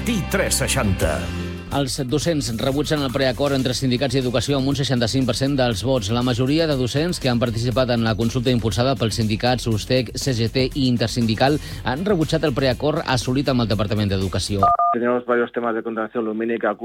Matí 360. Els docents rebutgen el preacord entre sindicats i educació amb un 65% dels vots. La majoria de docents que han participat en la consulta impulsada pels sindicats USTEC, CGT i Intersindical han rebutjat el preacord assolit amb el Departament d'Educació. Tenemos varios temas de contratación lumínica